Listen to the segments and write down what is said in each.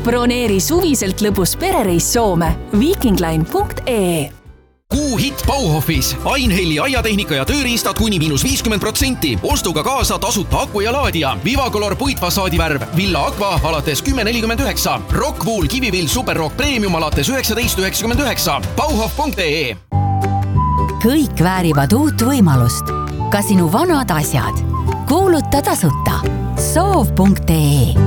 Broneeri suviselt lõbus perereis Soome. Vikingline.ee. Kuu hitt Bauhofis. Einhelli aiatehnika ja tööriistad kuni -50%. Ostuga kaasa tasuta aku ja laadija. Vivacolor puitfassaadivärv. Villa Aqua alates 10,49. Rockwool Kivivill Superrock Premium alates 19,99. Bauhof.ee. Kõik väärivad uut võimalust. Ka sinu vanad asjad. Kuuluta tasuta. Soov.ee.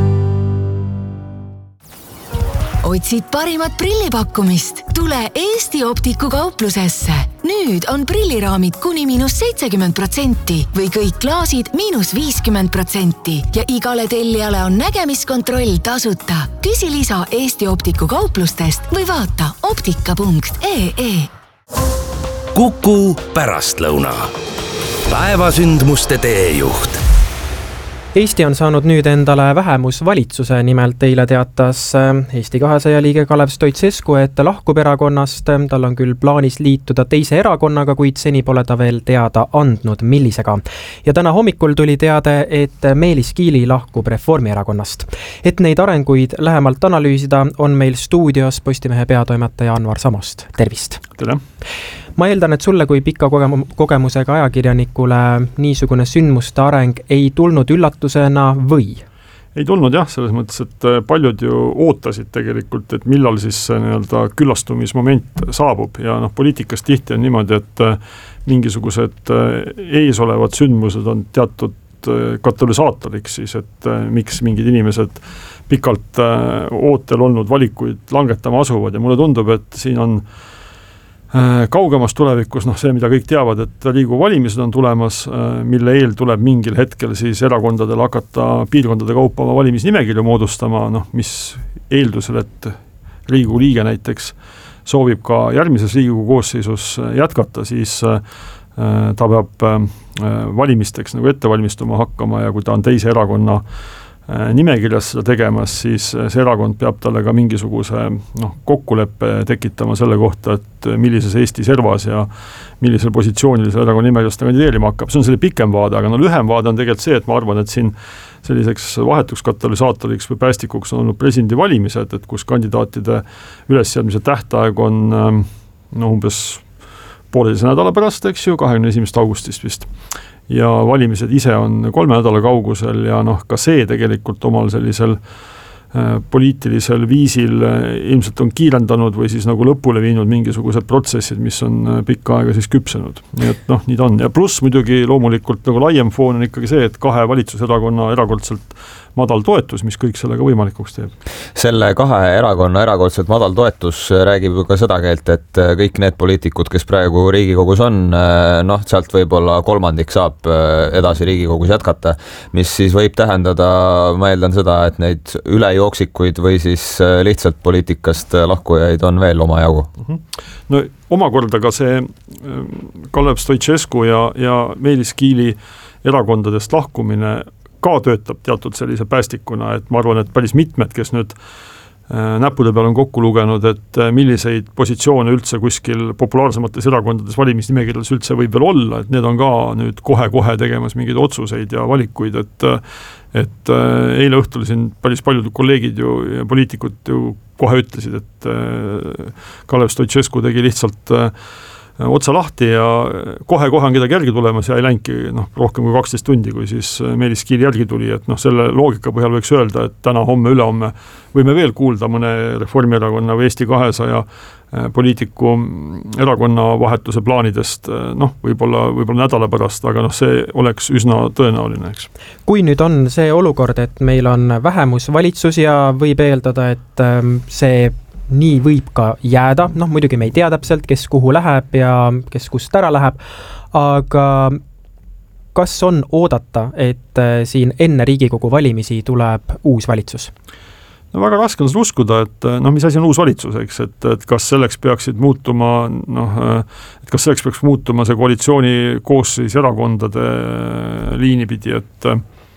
Otsid parimat prillipakkumist? Tule Eesti Optiku kauplusesse. Nüüd on prilliraamid kuni -70% või kõik klaasid -50% ja igale tellijale on nägemiskontroll tasuta. Küsi lisa Eesti Optiku kauplustest või vaata optika.ee. Kuku pärastlõuna. Päevasündmuste teejuht. Eesti on saanud nüüd endale vähemusvalitsuse, nimelt eile teatas Eesti 200 liige Kalev Stoicescu, et lahkub erakonnast. Tal on küll plaanis liituda teise erakonnaga, kuid seni pole ta veel teada andnud, millisega. Ja täna hommikul tuli teade, et Meelis Kiili lahkub Reformierakonnast. Et neid arenguid lähemalt analüüsida, on meil stuudios Postimehe peatoimetaja Anvar Samost. Tervist! Tere! Ma eeldan, et sulle kui pika kogemusega ajakirjanikule niisugune sündmuste areng ei tulnud üllatusena või? Ei tulnud jah, selles mõttes, et paljud ju ootasid tegelikult, et millal siis nii-öelda küllastumismoment saabub ja poliitikas tihti on niimoodi, et mingisugused eesolevad sündmused on teatud katalüsaatoriks siis, et miks mingid inimesed pikalt ootel olnud valikuid langetama asuvad ja mulle tundub, et siin on kaugemas tulevikus, see, mida kõik teavad, et Riigikogu valimised on tulemas, mille eel tuleb mingil hetkel siis erakondadel hakata piirkondade kaupa oma valimisnimekirju moodustama, mis eeldusel, et Riigikogu liige näiteks soovib ka järgmises Riigikogu koosseisus jätkata, siis ta peab valimisteks ette valmistuma hakkama ja kui ta on teise erakonna nimekirjas seda tegemas, siis see erakond peab talle ka mingisuguse kokkuleppe tekitama selle kohta, et millises Eesti servas ja millisel positsioonil see erakonna nimekirjas ta kandideerima hakkab. See on selle pikem vaade, aga lühem vaade on tegelikult see, et ma arvan, et siin selliseks vahetuks katalüsaatoriks või päästikuks on olnud presidendi valimised, et kus kandidaatide ülesseadmise tähtaeg on umbes pooleteise nädala pärast, eks ju, 21. augustist vist. Ja valimised ise on 3 nädala kaugusel ja ka see tegelikult omal sellisel poliitilisel viisil ilmselt on kiirendanud või siis lõpule viinud mingisugused protsessid, mis on pikka aega siis küpsenud. Nii et nii ta on. Ja pluss muidugi loomulikult laiem foon on ikkagi see, et 2 valitsuserakonna erakordselt madal toetus, mis kõik sellega võimalikuks teeb. Selle 2 erakonna erakordselt madal toetus räägib ka seda keelt, et kõik need poliitikud, kes praegu Riigikogus on, sealt võib-olla kolmandik saab edasi Riigikogus jätkata, mis siis võib tähendada, ma eeldan seda, et neid ülejooksikuid või siis lihtsalt poliitikast lahkujaid on veel omajagu. No omakorda ka see Kalev Stoicescu ja Meelis Kiili erakondadest lahkumine ka töötab teatud sellise päästikuna, et ma arvan, et päris mitmed, kes nüüd näppude peal on kokku lugenud, et milliseid positsioone üldse kuskil populaarsemates erakondades valimisnimekirjades üldse võib veel olla, et need on ka nüüd kohe-kohe tegemas mingeid otsuseid ja valikuid, et eile õhtul siin päris paljud kolleegid ja poliitikud ju kohe ütlesid, et Kalev Stoicescu tegi lihtsalt otsa lahti ja kohe-kohe on kedagi järgi tulemas ja ei läinki rohkem kui 12 tundi, kui siis Meelis Kiili järgi tuli, et selle loogika põhjal võiks öelda, et täna, homme, ülehomme võime veel kuulda mõne Reformierakonna või Eesti 200 poliitiku erakonna vahetuse plaanidest, võib-olla nädala pärast, aga see oleks üsna tõenäoline, eks. Kui nüüd on see olukord, et meil on vähemusvalitsus ja võib eeldada, et see nii võib ka jääda, muidugi me ei tea täpselt, kes kuhu läheb ja kes kust ära läheb, aga kas on oodata, et siin enne Riigikogu valimisi tuleb uus valitsus? No väga raske on seda uskuda, et mis asi on uus valitsus, eks, et kas selleks peaksid muutuma, et kas selleks peaks muutuma see koalitsiooni koosseis erakondade liini pidi, et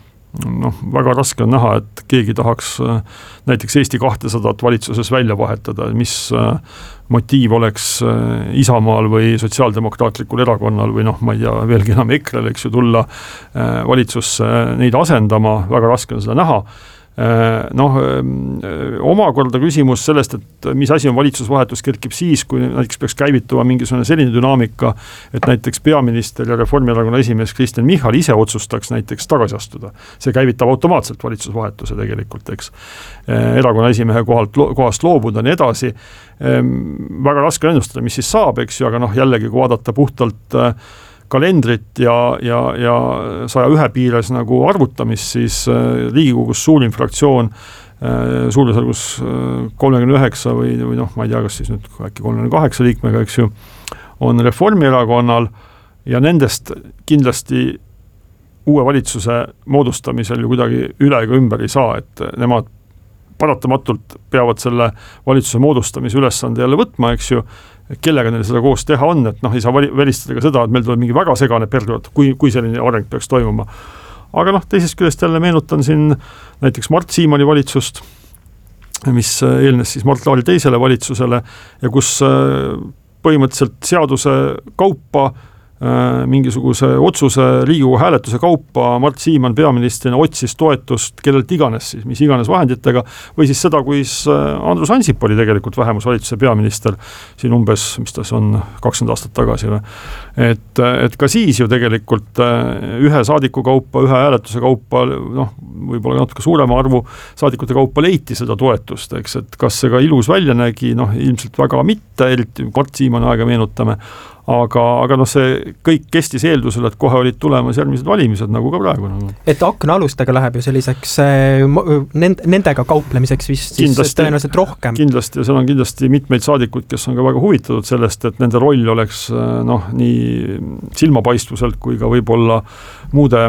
väga raske on näha, et keegi tahaks näiteks Eesti 200 valitsuses välja vahetada, mis motiiv oleks Isamaal või sotsiaaldemokraatlikul erakonnal või ma ei tea, veelgi enam EKRE-l, eks ju, tulla valitsusse neid asendama, väga raske on seda näha. Omakorda küsimus sellest, et mis asi on valitsusvahetus, kerkib siis, kui näiteks peaks käivituma mingisugune selline dünaamika, et näiteks peaminister ja Reformierakonna esimees Kristen Michal ise otsustaks näiteks tagasi astuda. See käivitab automaatselt valitsusvahetuse tegelikult, eks. Erakonna esimehe kohast loobuda nii edasi. Väga raske ennustada, mis siis saab, eks ju, aga jällegi, kui vaadata puhtalt kalendrit ja 101 piires nagu arvutamist, siis Riigikogus suurim fraktsioon suurusjärgus 39 või ma ei tea, kas siis nüüd äkki 38 liikmega, eks ju, on Reformierakonnal ja nendest kindlasti uue valitsuse moodustamisel ju kuidagi üle ega ümber ei saa, et nemad paratamatult peavad selle valitsuse moodustamise ülesande jälle võtma, eks ju, kellega neil seda koos teha on, et ei saa välistada ka seda, et meil tuleb mingi väga segane periood, kui selline areng peaks toimuma. Aga teisest küljest jälle meenutan siin näiteks Mart Siimanni valitsust, mis eelnes siis Mart Laari teisele valitsusele ja kus põhimõtteliselt seaduse kaupa mingisuguse otsuse Riigikogu hääletuse kaupa Mart Siimann peaministrina otsis toetust kellelt iganes siis, mis iganes vahenditega, või siis seda, kui Andrus Ansip oli tegelikult vähemusvalitsuse peaminister siin umbes, mis ta on 20 aastat tagasi. Et ka siis ju tegelikult ühe saadiku kaupa, ühe hääletuse kaupa, võib-olla natuke suurema arvu saadikute kaupa leiti seda toetust, eks, et kas see ka ilus välja nägi, ilmselt väga mitte, eriti Mart Siimanni aega meenutame, aga see kõik kestis eeldusel, et kohe olid tulemas järgmised valimised, nagu ka praegu. Et aknaalustega läheb ju selliseks nendega kauplemiseks vist siis tõenäoliselt rohkem. Kindlasti, ja seal on kindlasti mitmeid saadikuid, kes on ka väga huvitatud sellest, et nende roll oleks nii silmapaistvuselt kui ka võib-olla muude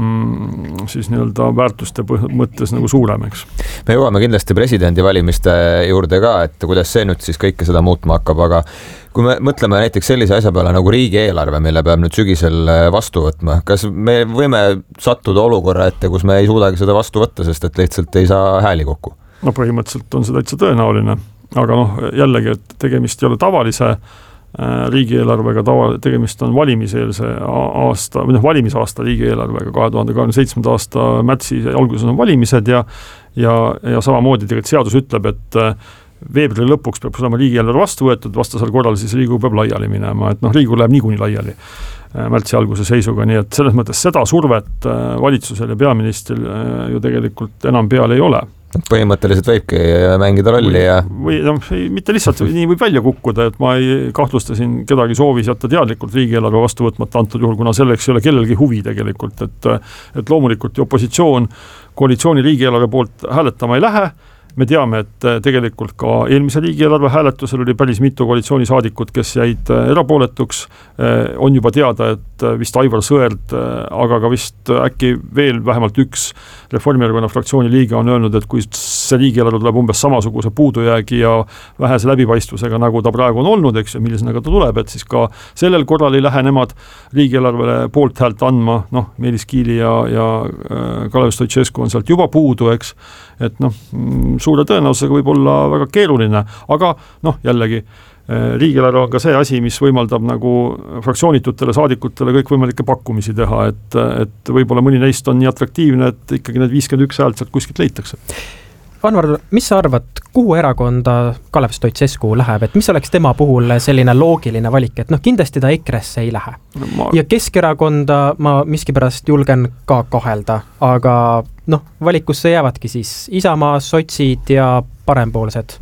siis nii-öelda väärtuste mõttes nagu suurem, eks. Me jõuame kindlasti presidendivalimiste juurde ka, et kuidas see nüüd siis kõike seda muutma hakkab, aga kui me mõtleme näiteks sellise asja peale nagu riigieelarve, mille peab nüüd sügisel vastu võtma, kas me võime sattuda olukorra ette, kus me ei suudagi seda vastu võtta, sest et lihtsalt ei saa hääli kokku? Põhimõtteliselt on see täitsa tõenäoline, aga jällegi, et tegemist ei ole tavalise riigieelarvega, tegemist on valimiseelse aasta, või valimisaasta riigieelarvega, 2027. aasta märtsi alguses on valimised ja samamoodi tegelikult seadus ütleb, et veebruari lõpuks peab olema riigieelarve vastu võetud, vastasel korral siis Riigikogu peab laiali minema, et Riigikogu läheb niikuinii laiali märtsi alguse seisuga, nii et selles mõttes seda survet valitsusel ja peaministril ju tegelikult enam peal ei ole. Põhimõtteliselt võibki mängida rolli või mitte lihtsalt nii võib välja kukkuda, et ma ei kahtlusta siin kedagi soovis jätta teadlikult riigieelarve vastu võtmata antud juhul, kuna selleks ei ole kellelgi huvi tegelikult, et loomulikult opositsioon koalitsiooni riigieelarve poolt hääletama ei lähe. Me teame, et tegelikult ka eelmise riigieelarve hääletusel oli päris mitu koalitsioonisaadikut, kes jäid erapooletuks. On juba teada, et vist Aivar Sõerd, aga ka vist äkki veel vähemalt üks Reformierakonna fraktsiooni liige on öelnud, et kui see riigieelarve tuleb umbes samasuguse puudujäägi ja vähese läbipaistvusega, nagu ta praegu on olnud, eks, millisena ta tuleb, et siis ka sellel korral ei lähe nemad riigieelarvele poolt häält andma, Meelis Kiili ja Kalev Stoicescu on sealt juba puudu, eks, et suure tõenäosusega võib olla väga keeruline, aga jällegi riigieelarve on ka see asi, mis võimaldab nagu fraktsioonitutele saadikutele kõikvõimalikke pakkumisi teha, et võib-olla mõni neist on nii atraktiivne, et ikkagi need 51 häält sealt kuskilt leitakse. Anvar, mis sa arvad, kuhu erakonda Kalev Stoicescu läheb, et mis oleks tema puhul selline loogiline valik, et kindlasti ta EKRE-sse ei lähe. Ja Keskerakonda ma miskipärast julgen ka kahelda, aga valikusse jäävadki siis Isamaa, sotsid ja parempoolsed.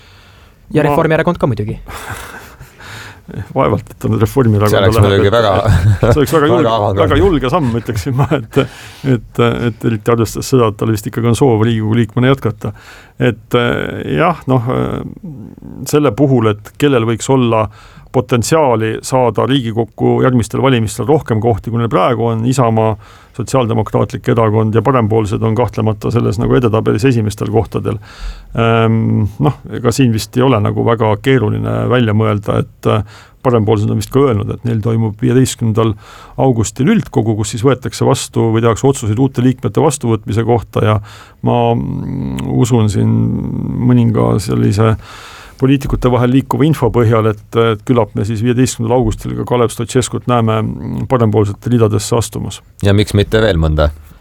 Ja Reformierakond ka muidugi. Vaevalt, et on Reformierakonda see oleks väga julge samm, ütleksin ma, et eriti arvestades seda, et tal vist ikkagi on soov Riigikogu liikmena jätkata. Et jah, selle puhul, et kellel võiks olla potentsiaali saada Riigikokku järgmistel valimistel rohkem kohti, kui neil praegu on, Isamaa, Sotsiaaldemokraatlik erakond ja parempoolsed on kahtlemata selles nagu edetabelis esimestel kohtadel. Ega siin vist ei ole nagu väga keeruline välja mõelda, et parempoolsed on vist ka öelnud, et neil toimub 15. augustil üldkogu, kus siis võetakse vastu või tehakse otsuseid uute liikmete vastuvõtmise kohta ja ma usun siin mõninga sellise poliitikute vahel liikuva info põhjal, et küllap me siis 15. augustil ka Kalev Stoicescut näeme parempoolsete ridadesse astumas. Ja miks mitte veel mõnda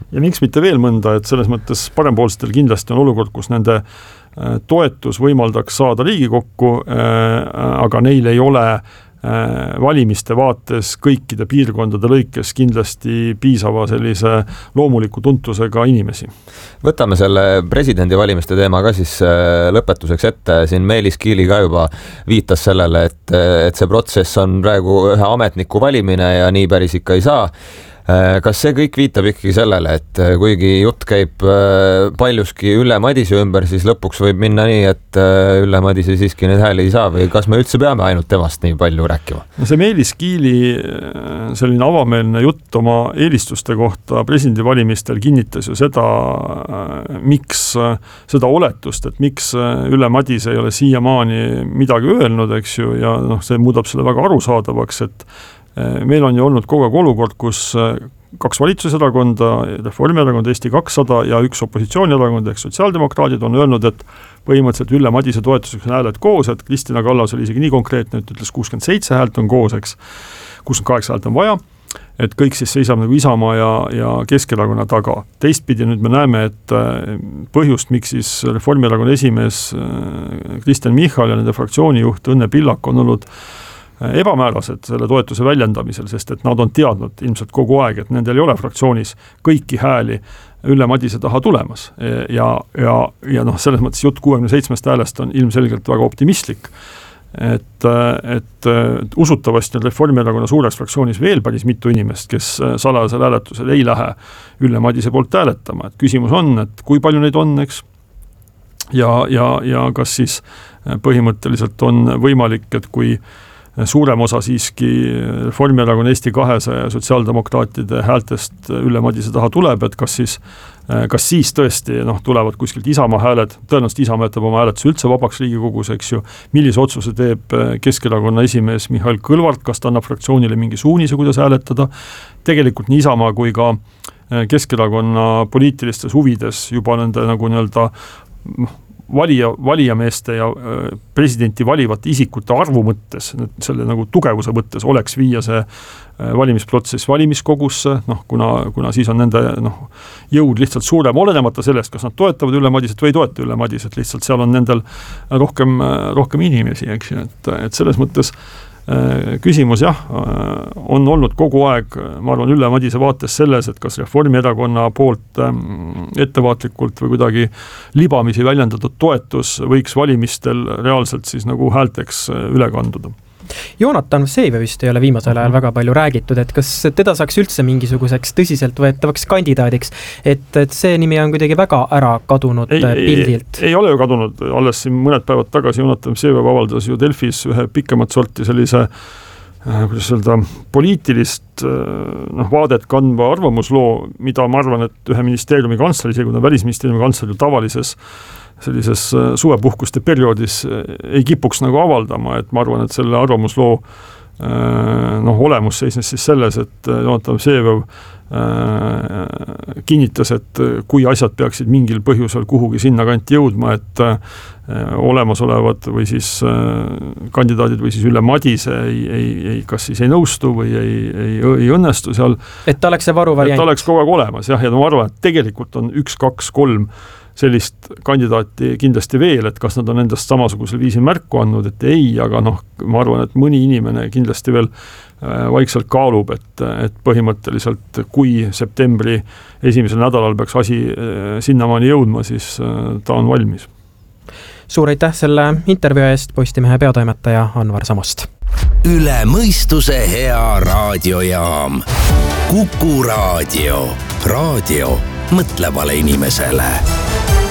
ja miks mitte veel mõnda, et selles mõttes parempoolsetel kindlasti on olukord, kus nende toetus võimaldaks saada Riigikokku, aga neil ei ole valimiste vaates kõikide piirkondade lõikes kindlasti piisava sellise loomuliku tuntusega inimesi. Võtame selle presidendivalimiste teema ka siis lõpetuseks ette. Siin Meelis Kiili ka juba viitas sellele, et see protsess on praegu ühe ametniku valimine ja nii päris ikka ei saa. Kas see kõik viitab ikkagi sellele, et kuigi jutt käib paljuski Ülle Madise ümber, siis lõpuks võib minna nii, et Ülle Madise siiski neid hääli ei saa või kas me üldse peame ainult temast nii palju rääkima? See Meelis Kiili selline avameelne jutt oma eelistuste kohta presidendivalimistel kinnitas ju seda, miks seda oletust, et miks Ülle Madise ei ole siiamaani midagi öelnud, eks ju, ja see muudab selle väga arusaadavaks, et meil on ju olnud kogu aeg olukord, kus 2 valitsuserakonda, Reformierakond, Eesti 200 ja 1 opositsioonierakond ehk sotsiaaldemokraadid on öelnud, et põhimõtteliselt Ülle Madise toetuseks on hääled koos, et Kristina Kallas oli isegi nii konkreetne, et ütles 67 häält on koos, eks 68 häält on vaja, et kõik siis seisab nagu Isamaa ja Keskerakonna taga. Teistpidi nüüd me näeme, et põhjust, miks siis Reformierakonna esimees Kristen Michal ja nende fraktsiooni juht Õnne Pillak on olnud ebamäärased selle toetuse väljendamisel, sest et nad on teadnud ilmselt kogu aeg, et nendel ei ole fraktsioonis kõiki hääli Ülle Madise taha tulemas ja selles mõttes jutt 67 häälest on ilmselgelt väga optimistlik, et usutavasti on Reformierakonna suures fraktsioonis veel päris mitu inimest, kes salajasel hääletusel ei lähe Ülle Madise poolt hääletama, et küsimus on, et kui palju neid on, eks, ja kas siis põhimõtteliselt on võimalik, et kui suurem osa siiski Reformierakonna, Eesti 200 ja sotsiaaldemokraatide häältest Ülle Madise taha tuleb, et kas siis tõesti tulevad kuskilt Isamaa hääled, tõenäoliselt Isamaa jätab oma hääletuse üldse vabaks Riigikogus, eks ju, millise otsuse teeb Keskerakonna esimees Mihhail Kõlvart, kas ta annab fraktsioonile mingi suunise, kuidas hääletada, tegelikult nii Isamaa kui ka Keskerakonna poliitilistes huvides juba nende nagu nii-öelda valijameeste ja presidenti valivate isikute arvu mõttes, selle nagu tugevuse mõttes oleks viia see valimisprotsess valimiskogusse, kuna siis on nende jõud lihtsalt suurem, olenemata sellest, kas nad toetavad Ülle Madiset või ei toeta Ülle Madiset, lihtsalt seal on nendel rohkem inimesi, eks ju, et selles mõttes küsimus on olnud kogu aeg, ma arvan, Ülle Madise vaates selles, et kas Reformierakonna poolt ettevaatlikult või kuidagi libamisi väljendatud toetus võiks valimistel reaalselt siis nagu häälteks üle kanduda. Jonatan Vseviov vist ei ole viimasel ajal väga palju räägitud, et kas teda saaks üldse mingisuguseks tõsiselt võetavaks kandidaadiks, et see nimi on kuidagi väga ära kadunud pildilt. Ei ole ju kadunud, alles siin mõned päevad tagasi Jonatan Vseviov avaldas ju Delfis ühe pikemat sorti sellise kuidas öelda, poliitilist vaadet kandva arvamusloo, mida ma arvan, et ühe ministeeriumi kantsler, isegi kuna välisministeeriumi kantsler ju tavalises sellises suvepuhkuste perioodis ei kipuks nagu avaldama, et ma arvan, et selle arvamusloo olemus seisnes siis selles, et Jonatan Vseviov kinnitas, et kui asjad peaksid mingil põhjusel kuhugi sinna kanti jõudma, et olemasolevad või siis kandidaadid või siis Ülle Madise kas siis ei nõustu või ei õnnestu seal. Et ta oleks see varuvariant. Et ta oleks kogu aeg olemas, ja ma arvan, et tegelikult on 1, 2, 3 sellist kandidaati kindlasti veel, et kas nad on endast samasugusel viisil märku andnud, et ei, aga ma arvan, et mõni inimene kindlasti veel vaikselt kaalub, et põhimõtteliselt kui septembri esimesel nädalal peaks asi sinnamaani jõudma, siis ta on valmis. Suur aitäh selle intervjuu eest, Postimehe peatoimetaja Anvar Samost. Üle mõistuse hea raadiojaam. Kuku Raadio. Raadio mõtlevale inimesele.